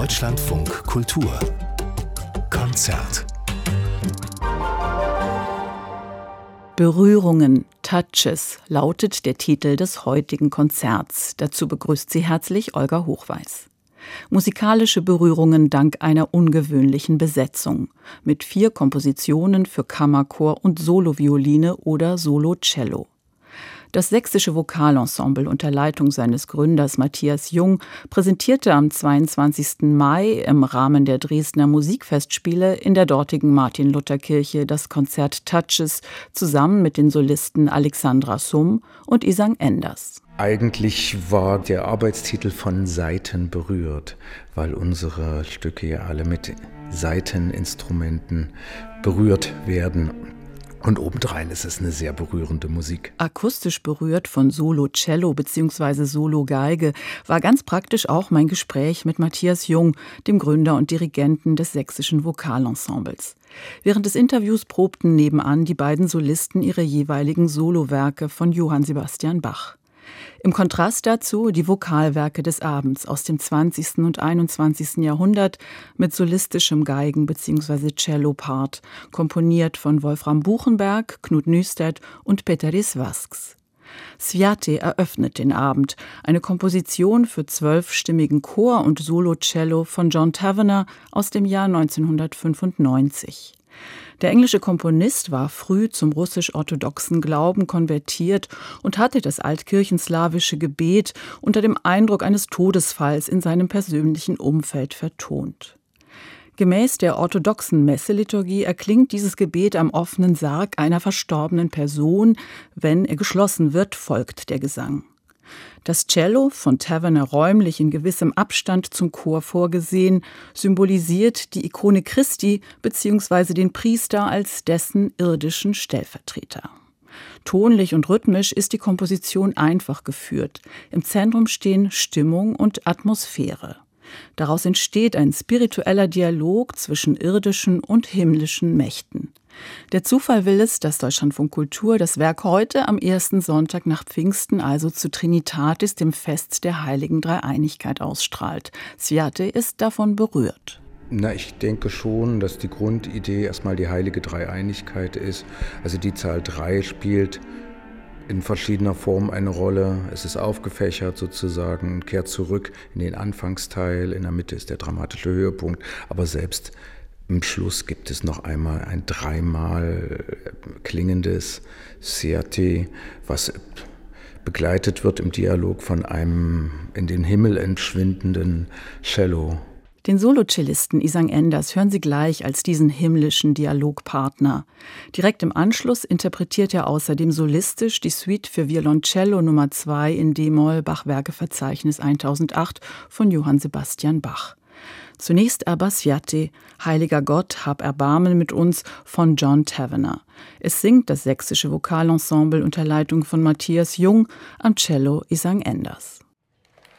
Deutschlandfunk Kultur Konzert. Berührungen, Touches lautet der Titel des heutigen Konzerts. Dazu begrüßt sie herzlich Olga Hochweis. Musikalische Berührungen dank einer ungewöhnlichen Besetzung mit 4 Kompositionen für Kammerchor und Solovioline oder Solo-Cello. Das Sächsische Vokalensemble unter Leitung seines Gründers Matthias Jung präsentierte am 22. Mai im Rahmen der Dresdner Musikfestspiele in der dortigen Martin-Luther-Kirche das Konzert Touches zusammen mit den Solisten Alexandra Summ und Isang Enders. Eigentlich war der Arbeitstitel von Saiten berührt, weil unsere Stücke ja alle mit Saiteninstrumenten berührt werden. Und obendrein ist es eine sehr berührende Musik. Akustisch berührt von Solo-Cello bzw. Solo-Geige war ganz praktisch auch mein Gespräch mit Matthias Jung, dem Gründer und Dirigenten des Sächsischen Vokalensembles. Während des Interviews probten nebenan die beiden Solisten ihre jeweiligen Solowerke von Johann Sebastian Bach. Im Kontrast dazu die Vokalwerke des Abends aus dem 20. und 21. Jahrhundert mit solistischem Geigen- bzw. Cello-Part, komponiert von Wolfram Buchenberg, Knut Nystedt und Peteris Vasks. Sviate eröffnet den Abend, eine Komposition für 12-stimmigen Chor und Solo-Cello von John Tavener aus dem Jahr 1995. Der englische Komponist war früh zum russisch-orthodoxen Glauben konvertiert und hatte das altkirchenslawische Gebet unter dem Eindruck eines Todesfalls in seinem persönlichen Umfeld vertont. Gemäß der orthodoxen Messeliturgie erklingt dieses Gebet am offenen Sarg einer verstorbenen Person. Wenn er geschlossen wird, folgt der Gesang. Das Cello, von Tavener räumlich in gewissem Abstand zum Chor vorgesehen, symbolisiert die Ikone Christi bzw. den Priester als dessen irdischen Stellvertreter. Tonlich und rhythmisch ist die Komposition einfach geführt. Im Zentrum stehen Stimmung und Atmosphäre. Daraus entsteht ein spiritueller Dialog zwischen irdischen und himmlischen Mächten. Der Zufall will es, dass Deutschlandfunk Kultur das Werk heute am ersten Sonntag nach Pfingsten, also zu Trinitatis, dem Fest der heiligen Dreieinigkeit, ausstrahlt. Sviate ist davon berührt. Ich denke schon, dass die Grundidee erstmal die heilige Dreieinigkeit ist. Also die Zahl 3 spielt in verschiedener Form eine Rolle. Es ist aufgefächert sozusagen und kehrt zurück in den Anfangsteil. In der Mitte ist der dramatische Höhepunkt, aber selbst im Schluss gibt es noch einmal ein 3-mal klingendes Sviate, was begleitet wird im Dialog von einem in den Himmel entschwindenden Cello. Den Solocellisten Isang Enders hören Sie gleich als diesen himmlischen Dialogpartner. Direkt im Anschluss interpretiert er außerdem solistisch die Suite für Violoncello Nummer 2 in d-Moll Bachwerkeverzeichnis 1008 von Johann Sebastian Bach. Zunächst aber Sviate, Heiliger Gott, hab Erbarmen mit uns von John Tavener. Es singt das Sächsische Vokalensemble unter Leitung von Matthias Jung, am Cello Isang Enders.